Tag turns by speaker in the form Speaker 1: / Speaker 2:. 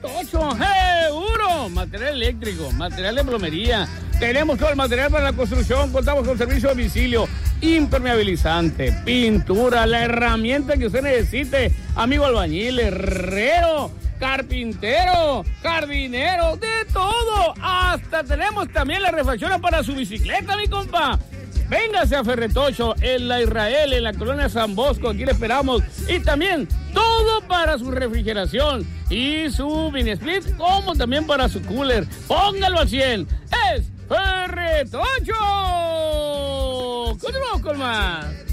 Speaker 1: Ferretocho, seguro. Material eléctrico, material de plomería. Tenemos todo el material para la construcción. Contamos con servicio a domicilio, impermeabilizante, pintura, la herramienta que usted necesite. Amigo albañil, herrero, carpintero, jardinero, de todo. Hasta tenemos también la refacción para su bicicleta, mi compa. Véngase a Ferretocho, en la Israel, en la colonia San Bosco. Aquí le esperamos. Y también todo para su refrigeración y su mini split, como también para su cooler. Póngalo al 100. ¡Es Ferretocho! ¡Continuamos con más!